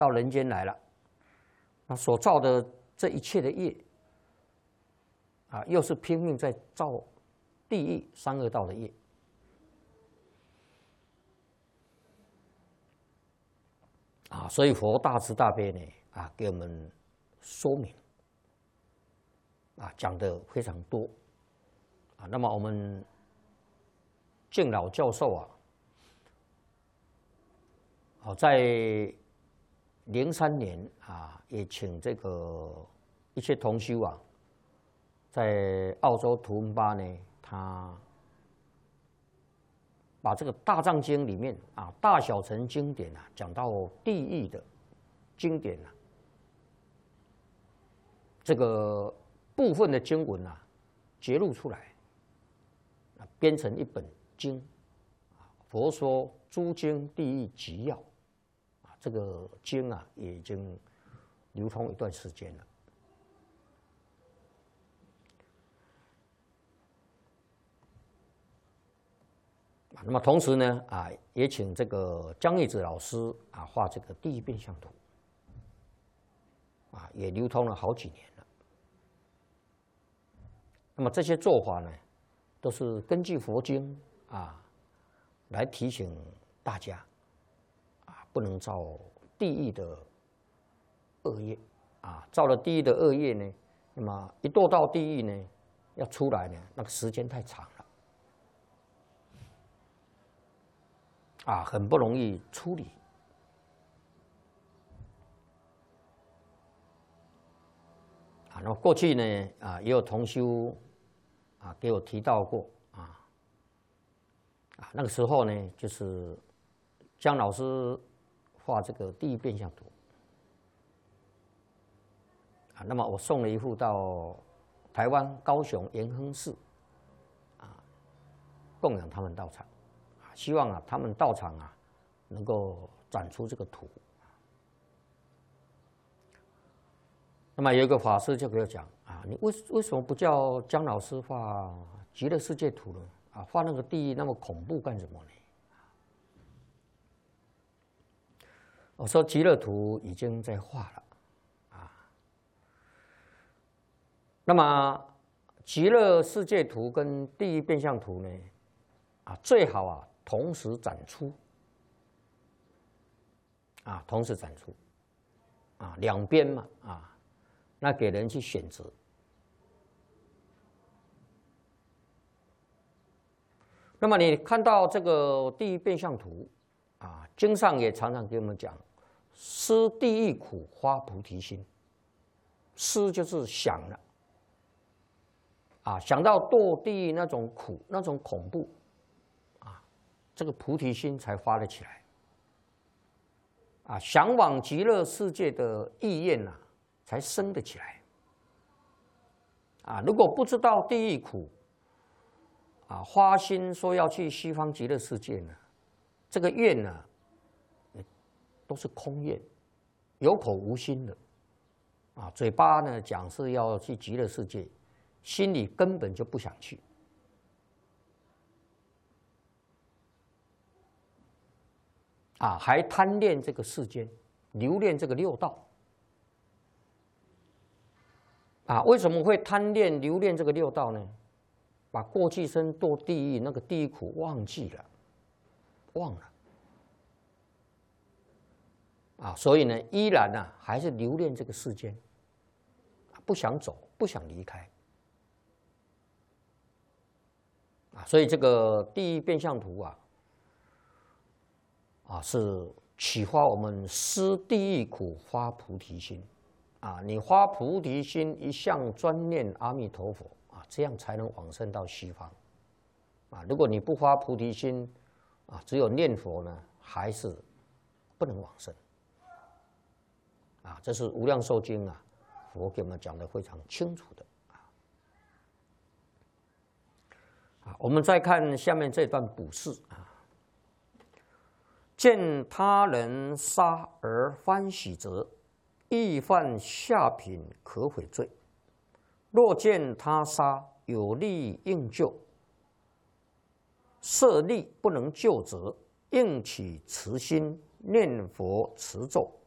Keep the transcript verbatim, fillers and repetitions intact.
到人间来了，那所造的这一切的业，啊，又是拼命在造地狱三恶道的业。啊，所以佛大慈大悲呢，啊，给我们说明，啊，讲的非常多，啊，那么我们敬老教授啊，好，在零三年啊，也请这个一些同修啊，在澳洲图文巴呢，他把这个大藏经里面啊，大小乘经典啊，讲到地狱的经典啊，这个部分的经文啊，揭露出来，啊，编成一本经，啊，佛说诸经地狱集要，啊，这个经啊，也已经流通一段时间了。那么同时呢，啊，也请这个江义子老师啊画这个地狱变相图，啊，也流通了好几年了。那么这些做法呢，都是根据佛经啊来提醒大家，啊，不能造地狱的恶业，啊，造了地狱的恶业呢，那么一堕到地狱呢，要出来呢，那个时间太长了。啊，很不容易处理。啊，那么过去呢，啊，也有同修啊给我提到过啊，啊，那个时候呢，就是江老师画这个地狱变相图，啊，那么我送了一幅到台湾高雄延亨寺，啊，供养他们道场。希望啊，他们到场啊，能够展出这个图。那么有一个法师就给我讲啊，你为为什么不叫江老师画极乐世界图呢？啊，画那个地狱那么恐怖干什么呢？我说极乐图已经在画了啊。那么极乐世界图跟地狱变相图呢，啊，最好啊。同时展出，啊，同时展出，啊，两边嘛，啊，那给人去选择。那么你看到这个地狱变相图，啊，经上也常常给我们讲，思地狱苦，发菩提心。思就是想了，啊，想到堕地狱那种苦，那种恐怖。这个菩提心才发了起来，啊，向往极乐世界的意愿呐，才生得起来。啊，如果不知道地狱苦，啊，发心说要去西方极乐世界呢，这个愿呢，都是空愿，有口无心的，啊，嘴巴呢讲是要去极乐世界，心里根本就不想去。啊，还贪恋这个世间，留恋这个六道。啊，为什么会贪恋、留恋这个六道呢？把过去生堕地狱那个地狱苦忘记了，忘了。啊，所以呢，依然呢、啊、还是留恋这个世间，不想走，不想离开。啊，所以这个地狱变相图啊。啊，是启发我们思地狱苦，发菩提心。啊，你发菩提心，一向专念阿弥陀佛啊，这样才能往生到西方。啊，如果你不发菩提心，啊，只有念佛呢，还是不能往生。啊，这是《无量寿经》啊，佛给我们讲的非常清楚的。啊，我们再看下面这段补释啊。见他人杀而欢喜者，亦犯下品可悔罪。若见他杀有力应救，设力不能救者，应起慈心念佛持咒，